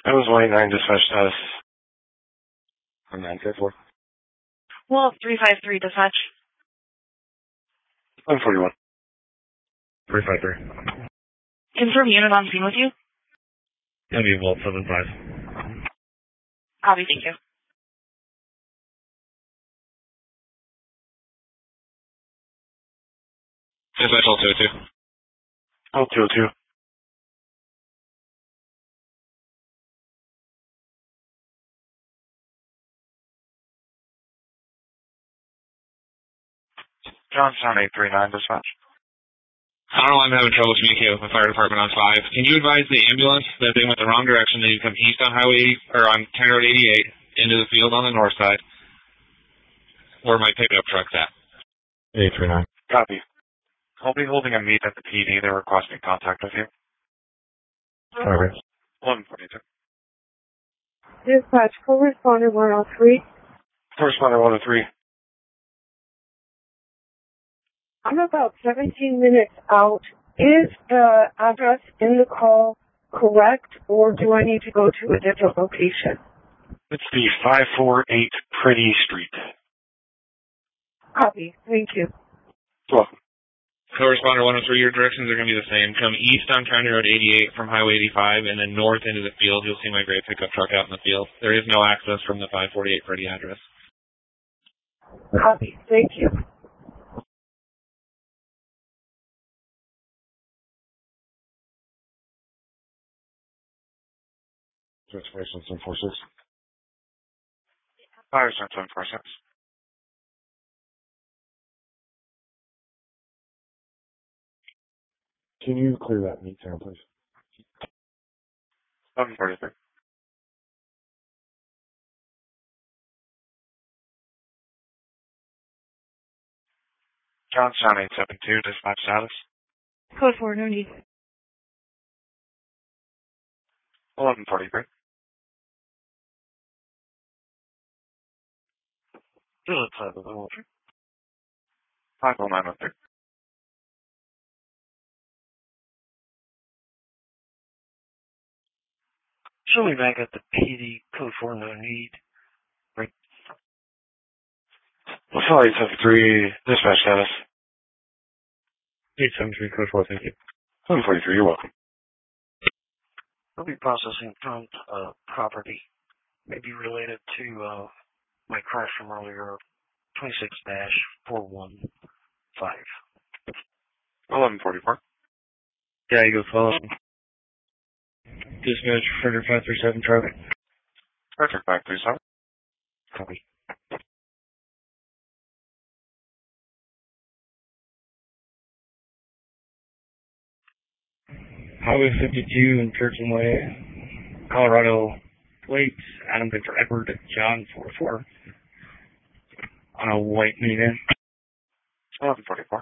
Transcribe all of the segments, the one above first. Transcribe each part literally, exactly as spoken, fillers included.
That was one eight nine dispatch status. On nine five four. Wolf three five three dispatch. one forty-one. three five three. Confirm unit on scene with you. That'll be Wolf seven five. Copy, thank you. Dispatch L two oh two. L two oh two. Johnstown eight three nine dispatch. I don't know why I'm having trouble communicating with my fire department on five. Can you advise the ambulance that they went the wrong direction? They need to come east on Highway eighty, or on County Road eighty-eight, into the field on the north side, where my pickup truck's at. eight three nine. Copy. I'll be holding a meet at the P D. They're requesting contact with you. Copy. eleven forty-two. Dispatch, correspondent one oh three. Correspondent one oh three. I'm about seventeen minutes out. Is the address in the call correct, or do I need to go to a different location? It's the five forty-eight Pretty Street. Copy. Thank you. You're welcome. Co-responder one oh three, your directions are going to be the same. Come east on County Road eighty-eight from Highway eighty-five, and then north into the field. You'll see my gray pickup truck out in the field. There is no access from the five forty-eight Pretty address. Copy. Thank you. Situation seven four six. Fire seven four six. Can you clear that meet center, please? seven forty-three. Johnstown eight seven two, dispatch status. Code four, no need. eleven forty-three. Philip five oh nine oh three. five oh nine oh three. Show me back at the P D, code four, no need. Right. Sorry, eight seven three, dispatch status. eight seven three, code four, thank you. seven forty-three, you're welcome. I'll be processing from uh, property, maybe related to uh, my crash from earlier, twenty-six dash four one five. eleven forty-four. Yeah, you go follow. Dispatch, Frederick five three seven, Charlie. Frederick five three seven. Copy. Highway fifty-two in Churchill Way, Colorado. Plates, Adam Victor Edward, John four four. On a white minivan. eleven forty-four.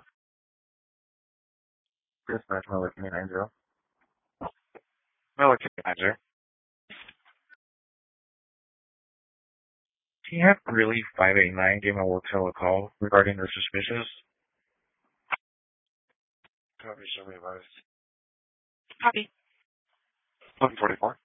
Dispatch, Miller K nine zero. Miller K nine zero. Can you have really five eight nine give my work cell a call regarding the suspicious? Copy, show me advised. Copy. eleven forty-four.